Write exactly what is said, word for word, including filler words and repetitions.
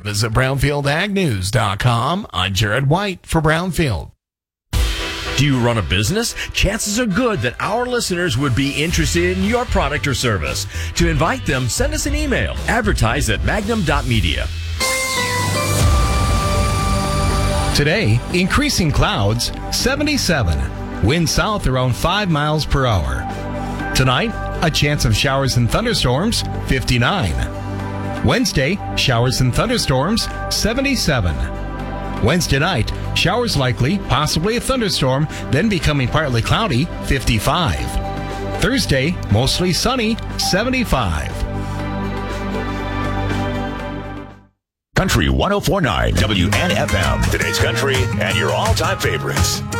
Visit brownfield ag news dot com. I'm Jared White for Brownfield. Do you run a business? Chances are good that our listeners would be interested in your product or service. To invite them, send us an email. Advertise at magnum dot media. Today, increasing clouds, seventy-seven. Wind south around five miles per hour. Tonight, a chance of showers and thunderstorms, fifty-nine. Wednesday, showers and thunderstorms, seventy-seven. Wednesday night, showers likely, possibly a thunderstorm, then becoming partly cloudy, fifty-five. Thursday, mostly sunny, seventy-five. Country one oh four point nine W N F M. Today's country and your all-time favorites.